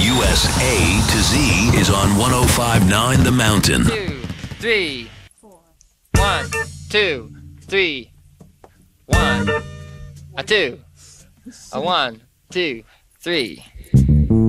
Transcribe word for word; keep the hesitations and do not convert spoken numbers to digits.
U S A to Z is on one oh five point nine The Mountain. Two, three, four. One, two, three. One, a two, a one, two, three.